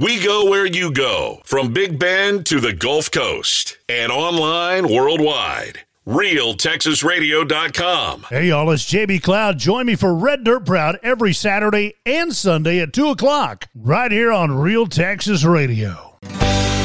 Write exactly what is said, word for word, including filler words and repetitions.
We go where you go, from Big Bend to the Gulf Coast, and online worldwide. Real Texas Radio dot com. Hey, y'all, it's J B Cloud. Join me for Red Dirt Proud every Saturday and Sunday at two o'clock, right here on Real Texas Radio.